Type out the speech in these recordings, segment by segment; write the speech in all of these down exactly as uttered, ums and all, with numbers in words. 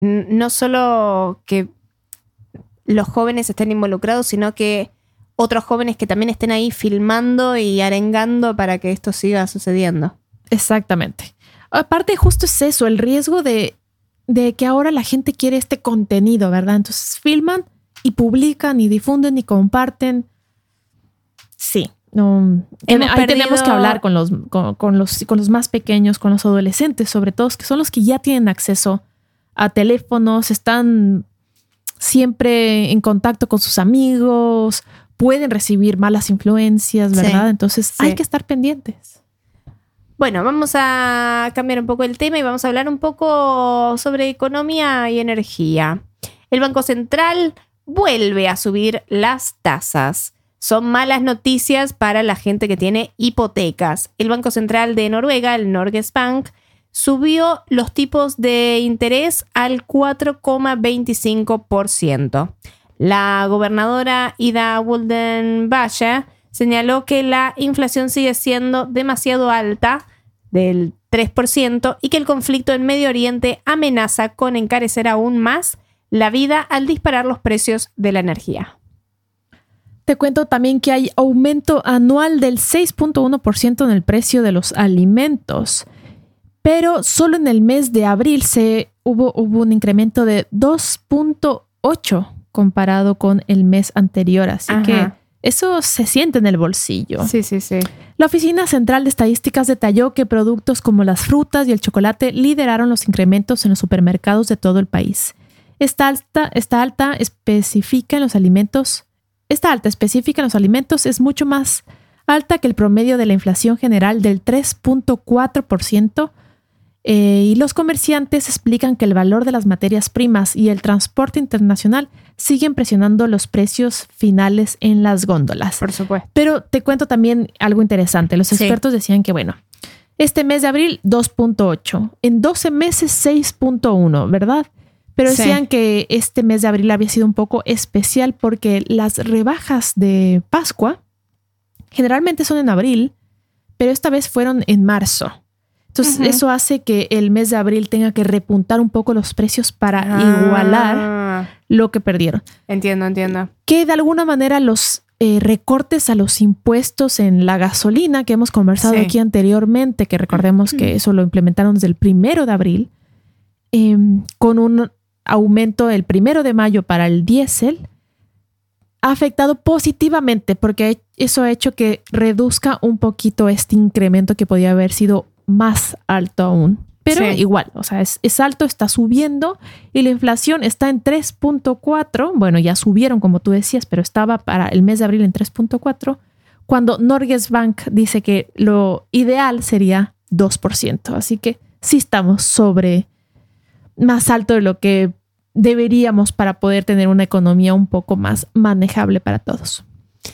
no solo que los jóvenes estén involucrados, sino que otros jóvenes que también estén ahí filmando y arengando para que esto siga sucediendo. Exactamente. Aparte, justo es eso, el riesgo de, de que ahora la gente quiere este contenido, ¿verdad? Entonces filman y publican y difunden y comparten. Sí. No, Hemos ahí perdido... tenemos que hablar con los, con, con, los, con los más pequeños, con los adolescentes, sobre todo, que son los que ya tienen acceso a teléfonos, están siempre en contacto con sus amigos, pueden recibir malas influencias, ¿verdad? Sí. Entonces sí. Hay que estar pendientes. Bueno, vamos a cambiar un poco el tema y vamos a hablar un poco sobre economía y energía. El Banco Central vuelve a subir las tasas. Son malas noticias para la gente que tiene hipotecas. El Banco Central de Noruega, el Norges Bank, subió los tipos de interés al cuatro coma veinticinco por ciento. La gobernadora Ida Wolden-Bakke señaló que la inflación sigue siendo demasiado alta, del tres por ciento, y que el conflicto en Medio Oriente amenaza con encarecer aún más la vida al disparar los precios de la energía. Te cuento también que hay aumento anual del seis punto uno por ciento en el precio de los alimentos, pero solo en el mes de abril se hubo, hubo un incremento de dos punto ocho por ciento comparado con el mes anterior, así Ajá. que eso se siente en el bolsillo. Sí, sí, sí. La Oficina Central de Estadísticas detalló que productos como las frutas y el chocolate lideraron los incrementos en los supermercados de todo el país. Esta alta, esta alta específica en los alimentos Esta alta específica en los alimentos es mucho más alta que el promedio de la inflación general del tres punto cuatro por ciento eh, y los comerciantes explican que el valor de las materias primas y el transporte internacional siguen presionando los precios finales en las góndolas. Por supuesto. Pero te cuento también algo interesante. Los expertos sí. decían que, bueno, este mes de abril dos punto ocho, en doce meses seis punto uno, ¿verdad? Pero decían sí. que este mes de abril había sido un poco especial porque las rebajas de Pascua generalmente son en abril, pero esta vez fueron en marzo. Entonces uh-huh. eso hace que el mes de abril tenga que repuntar un poco los precios para ah. igualar lo que perdieron. Entiendo, entiendo. Que de alguna manera los eh, recortes a los impuestos en la gasolina que hemos conversado sí. aquí anteriormente, que recordemos uh-huh. que eso lo implementaron desde el primero de abril, eh, con un aumento el primero de mayo para el diésel, ha afectado positivamente porque eso ha hecho que reduzca un poquito este incremento que podía haber sido más alto aún. Pero sí. igual, o sea, es, es alto, está subiendo y la inflación está en tres punto cuatro. Bueno, ya subieron como tú decías, pero estaba para el mes de abril en tres punto cuatro, cuando Norges Bank dice que lo ideal sería dos por ciento. Así que sí estamos sobre más alto de lo que deberíamos para poder tener una economía un poco más manejable para todos.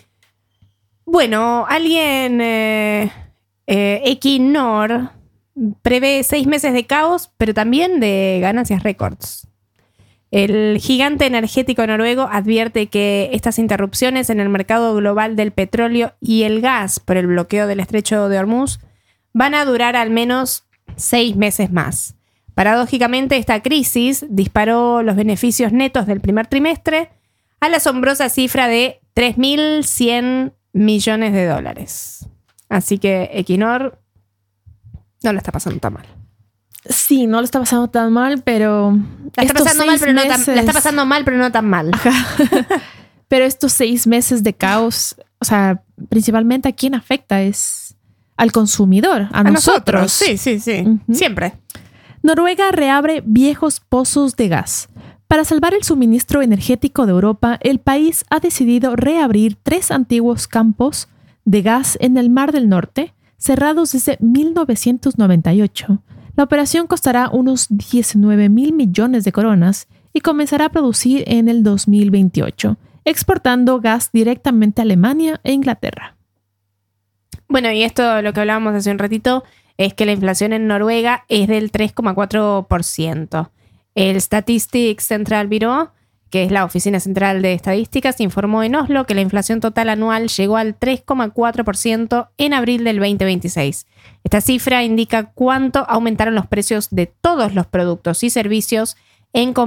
Bueno, alguien, eh, eh, Equinor, prevé seis meses de caos, pero también de ganancias récords. El gigante energético noruego advierte que estas interrupciones en el mercado global del petróleo y el gas por el bloqueo del estrecho de Hormuz van a durar al menos seis meses más. Paradójicamente, esta crisis disparó los beneficios netos del primer trimestre a la asombrosa cifra de tres mil cien millones de dólares. Así que Equinor no la está pasando tan mal. Sí, no la está pasando tan mal, pero... La está pasando mal, pero no tan, la está pasando mal, pero no tan mal. Pero estos seis meses de caos, o sea, principalmente a quién afecta es al consumidor, a, a nosotros. nosotros. Sí, sí, sí. Uh-huh. Siempre. Noruega reabre viejos pozos de gas. Para salvar el suministro energético de Europa, el país ha decidido reabrir tres antiguos campos de gas en el Mar del Norte, cerrados desde mil novecientos noventa y ocho. La operación costará unos diecinueve mil millones de coronas y comenzará a producir en el dos mil veintiocho, exportando gas directamente a Alemania e Inglaterra. Bueno, y esto, lo que hablábamos hace un ratito, es que la inflación en Noruega es del tres coma cuatro por ciento. El Statistics Central Bureau, que es la Oficina Central de Estadísticas, informó en Oslo que la inflación total anual llegó al tres coma cuatro por ciento en abril del veinte veintiséis. Esta cifra indica cuánto aumentaron los precios de todos los productos y servicios en